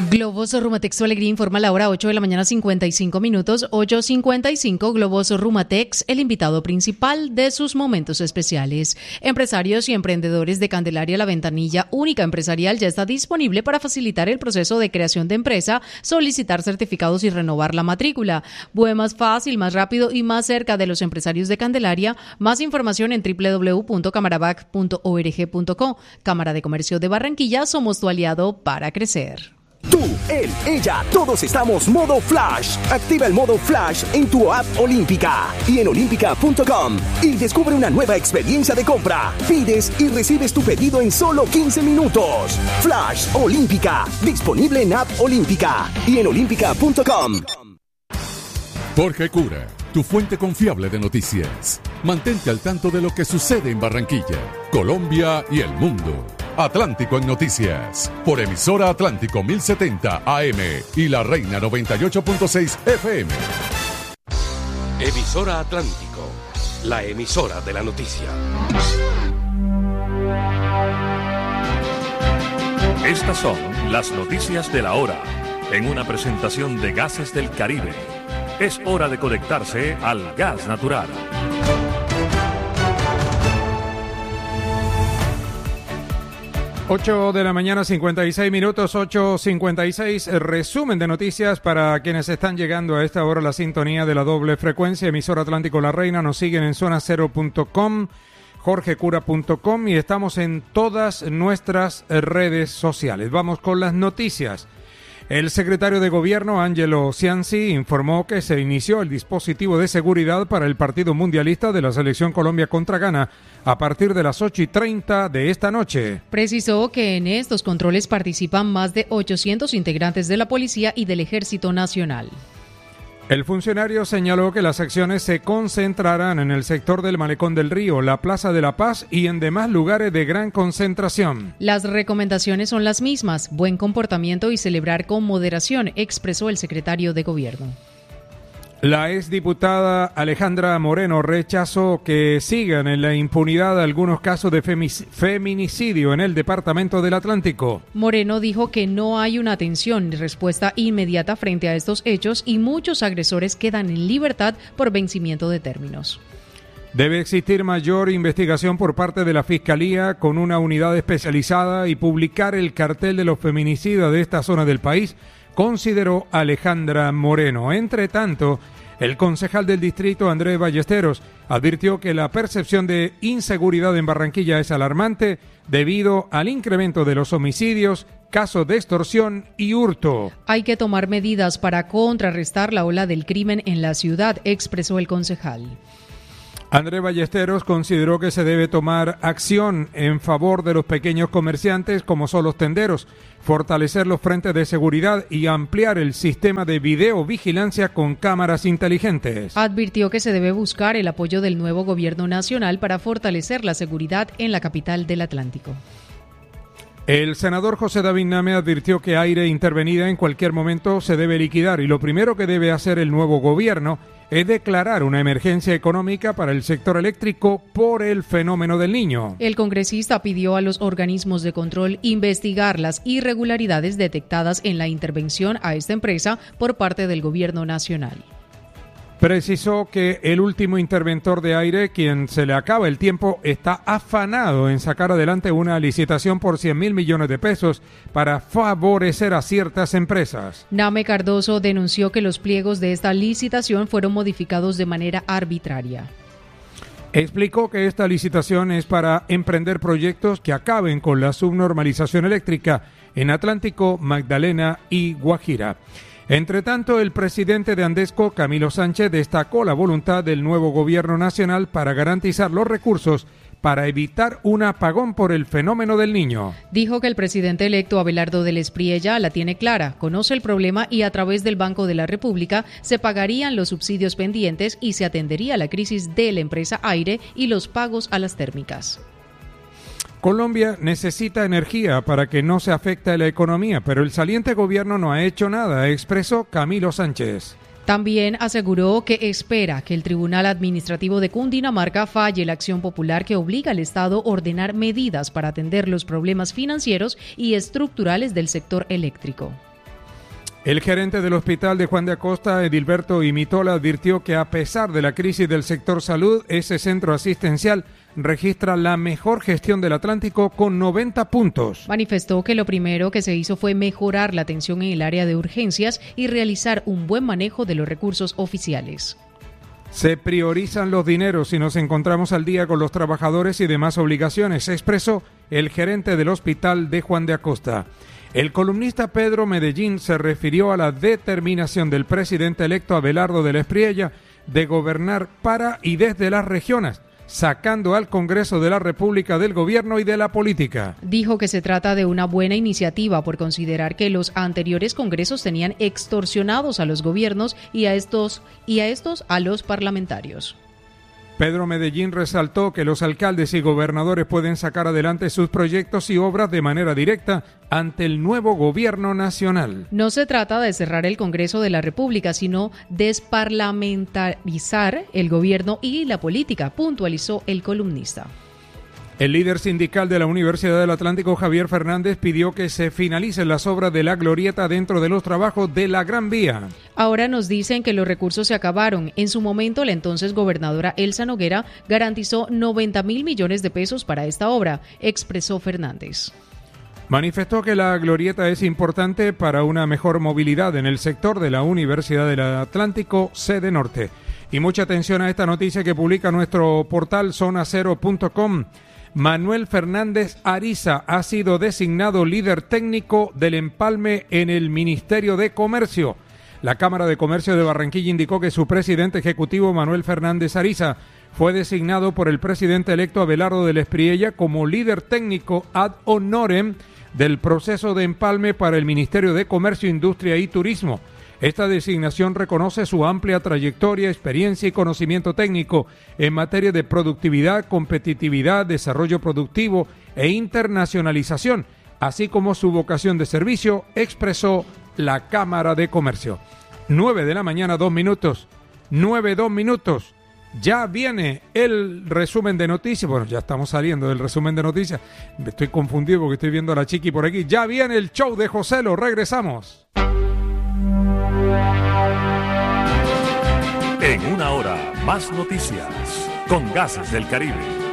Globos Rumatex Alegría informa a la hora 8 de la mañana 55 minutos, 8:55. Globos Rumatex, el invitado principal de sus momentos especiales. Empresarios y emprendedores de Candelaria La Ventanilla Única Empresarial ya está disponible para facilitar el proceso de creación de empresa, solicitar certificados y renovar la matrícula. Más fácil, más rápido y más cerca de los empresarios de Candelaria. Más información en www.camaravac.org.co. Cámara de Comercio de Barranquilla, somos tu aliado para crecer. Tú, él, ella, todos estamos modo Flash. Activa el modo Flash en tu app Olímpica y en olímpica.com y descubre una nueva experiencia de compra. Pides y recibes tu pedido en solo 15 minutos. Flash Olímpica, disponible en app Olímpica y en olímpica.com. Jorge Cura, tu fuente confiable de noticias. Mantente al tanto de lo que sucede en Barranquilla, Colombia y el mundo. Atlántico en Noticias, por emisora Atlántico 1070 AM y La Reina 98.6 FM. Emisora Atlántico, la emisora de la noticia. Estas son las noticias de la hora, en una presentación de Gases del Caribe. Es hora de conectarse al gas natural. 8 de la mañana, 56 minutos, 8:56. Resumen de noticias para quienes están llegando a esta hora a la sintonía de la doble frecuencia. Emisora Atlántico La Reina. Nos siguen en zonacero.com, jorgecura.com y estamos en todas nuestras redes sociales. Vamos con las noticias. El secretario de Gobierno, Angelo Cianci, informó que se inició el dispositivo de seguridad para el partido mundialista de la Selección Colombia contra Ghana a partir de las 8:30 de esta noche. Precisó que en estos controles participan más de 800 integrantes de la Policía y del Ejército Nacional. El funcionario señaló que las acciones se concentrarán en el sector del Malecón del Río, la Plaza de la Paz y en demás lugares de gran concentración. Las recomendaciones son las mismas: buen comportamiento y celebrar con moderación, expresó el secretario de Gobierno. La exdiputada Alejandra Moreno rechazó que sigan en la impunidad algunos casos de feminicidio en el Departamento del Atlántico. Moreno dijo que no hay una atención ni respuesta inmediata frente a estos hechos y muchos agresores quedan en libertad por vencimiento de términos. Debe existir mayor investigación por parte de la Fiscalía con una unidad especializada y publicar el cartel de los feminicidas de esta zona del país, consideró Alejandra Moreno. Entre tanto, el concejal del distrito, Andrés Ballesteros, advirtió que la percepción de inseguridad en Barranquilla es alarmante debido al incremento de los homicidios, casos de extorsión y hurto. Hay que tomar medidas para contrarrestar la ola del crimen en la ciudad, expresó el concejal. Andrés Ballesteros consideró que se debe tomar acción en favor de los pequeños comerciantes como son los tenderos, fortalecer los frentes de seguridad y ampliar el sistema de videovigilancia con cámaras inteligentes. Advirtió que se debe buscar el apoyo del nuevo gobierno nacional para fortalecer la seguridad en la capital del Atlántico. El senador José David Name advirtió que aire intervenida en cualquier momento se debe liquidar y lo primero que debe hacer el nuevo gobierno es declarar una emergencia económica para el sector eléctrico por el fenómeno del Niño. El congresista pidió a los organismos de control investigar las irregularidades detectadas en la intervención a esta empresa por parte del gobierno nacional. Precisó que el último interventor de aire, quien se le acaba el tiempo, está afanado en sacar adelante una licitación por 100.000 millones de pesos para favorecer a ciertas empresas. Name Cardoso denunció que los pliegos de esta licitación fueron modificados de manera arbitraria. Explicó que esta licitación es para emprender proyectos que acaben con la subnormalización eléctrica en Atlántico, Magdalena y Guajira. Entre tanto, el presidente de Andesco, Camilo Sánchez, destacó la voluntad del nuevo gobierno nacional para garantizar los recursos para evitar un apagón por el fenómeno del Niño. Dijo que el presidente electo Abelardo del Espriella la tiene clara, conoce el problema y a través del Banco de la República se pagarían los subsidios pendientes y se atendería la crisis de la empresa Aire y los pagos a las térmicas. Colombia necesita energía para que no se afecte la economía, pero el saliente gobierno no ha hecho nada, expresó Camilo Sánchez. También aseguró que espera que el Tribunal Administrativo de Cundinamarca falle la acción popular que obliga al Estado a ordenar medidas para atender los problemas financieros y estructurales del sector eléctrico. El gerente del Hospital de Juan de Acosta, Edilberto Imitola, advirtió que a pesar de la crisis del sector salud, ese centro asistencial registra la mejor gestión del Atlántico con 90 puntos. Manifestó que lo primero que se hizo fue mejorar la atención en el área de urgencias y realizar un buen manejo de los recursos oficiales. Se priorizan los dineros y nos encontramos al día con los trabajadores y demás obligaciones, expresó el gerente del Hospital de Juan de Acosta. El columnista Pedro Medellín se refirió a la determinación del presidente electo Abelardo de la Espriella de gobernar para y desde las regiones, sacando al Congreso de la República del gobierno y de la política. Dijo que se trata de una buena iniciativa por considerar que los anteriores congresos tenían extorsionados a los gobiernos y a estos a los parlamentarios. Pedro Medellín resaltó que los alcaldes y gobernadores pueden sacar adelante sus proyectos y obras de manera directa ante el nuevo gobierno nacional. No se trata de cerrar el Congreso de la República, sino desparlamentarizar el gobierno y la política, puntualizó el columnista. El líder sindical de la Universidad del Atlántico, Javier Fernández, pidió que se finalicen las obras de la glorieta dentro de los trabajos de la Gran Vía. Ahora nos dicen que los recursos se acabaron. En su momento, la entonces gobernadora Elsa Noguera garantizó 90.000 millones de pesos para esta obra, expresó Fernández. Manifestó que la glorieta es importante para una mejor movilidad en el sector de la Universidad del Atlántico, sede norte. Y mucha atención a esta noticia que publica nuestro portal zonacero.com. Manuel Fernández Ariza ha sido designado líder técnico del empalme en el Ministerio de Comercio. La Cámara de Comercio de Barranquilla indicó que su presidente ejecutivo, Manuel Fernández Ariza, fue designado por el presidente electo Abelardo de la Espriella como líder técnico ad honorem del proceso de empalme para el Ministerio de Comercio, Industria y Turismo. Esta designación reconoce su amplia trayectoria, experiencia y conocimiento técnico en materia de productividad, competitividad, desarrollo productivo e internacionalización, así como su vocación de servicio, expresó la Cámara de Comercio. 9 de la mañana, 2 minutos. 9:02 minutos. Ya viene el resumen de noticias. Bueno, ya estamos saliendo del resumen de noticias. Me estoy confundido porque estoy viendo a la Chiqui por aquí. Ya viene el show de Joselo. Regresamos. En una hora, más noticias con Gases del Caribe.